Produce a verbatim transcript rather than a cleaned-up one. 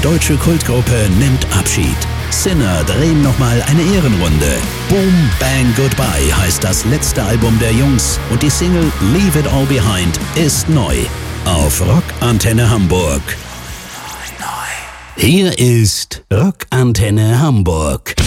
deutsche Kultgruppe nimmt Abschied. Sinner drehen nochmal eine Ehrenrunde. Boom Bang Goodbye heißt das letzte Album der Jungs und die Single Leave It All Behind ist neu. Auf Rockantenne Hamburg. Hier ist Rockantenne Hamburg.